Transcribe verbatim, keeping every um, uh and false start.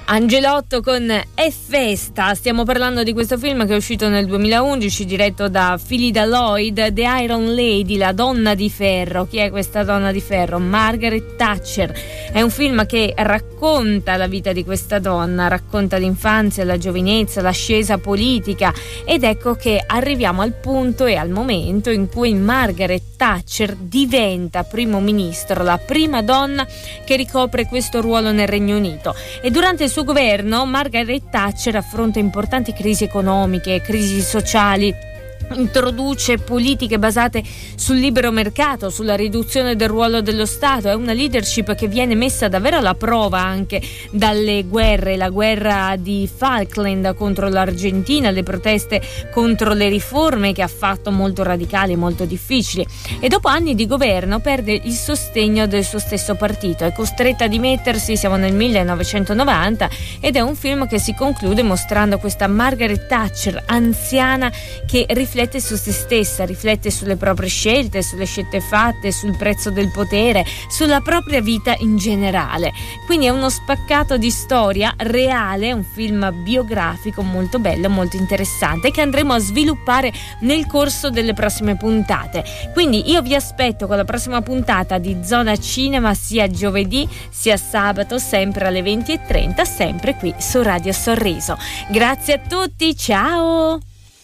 Angelotto con È festa. Stiamo parlando di questo film che è uscito nel duemilaundici, diretto da Phyllida Lloyd, The Iron Lady, la donna di ferro. Chi è questa donna di ferro? Margaret Thatcher. È un film che racconta la vita di questa donna, racconta l'infanzia, la giovinezza, l'ascesa politica, ed ecco che arriviamo al punto e al momento in cui Margaret Thatcher diventa primo ministro, la prima donna che ricopre questo ruolo nel Regno Unito. E durante il suo governo Margaret Thatcher affronta importanti crisi economiche, crisi sociali, introduce politiche basate sul libero mercato, sulla riduzione del ruolo dello Stato. È una leadership che viene messa davvero alla prova anche dalle guerre, la guerra di Falkland contro l'Argentina, le proteste contro le riforme che ha fatto molto radicali e molto difficili, e dopo anni di governo perde il sostegno del suo stesso partito, è costretta a dimettersi. Siamo nel millenovecentonovanta ed è un film che si conclude mostrando questa Margaret Thatcher anziana che riflette su se stessa, riflette sulle proprie scelte, sulle scelte fatte, sul prezzo del potere, sulla propria vita in generale. Quindi è uno spaccato di storia reale, un film biografico molto bello, molto interessante, che andremo a sviluppare nel corso delle prossime puntate. Quindi io vi aspetto con la prossima puntata di Zona Cinema, sia giovedì sia sabato, sempre alle venti e trenta, sempre qui su Radio Sorriso. Grazie a tutti, ciao!